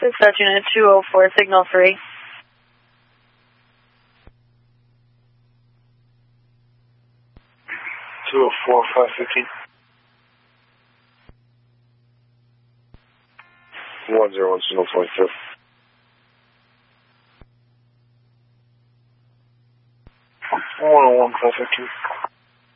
Dispatch unit 204, signal 3. 204, 515. 101, signal 22. 101, 515.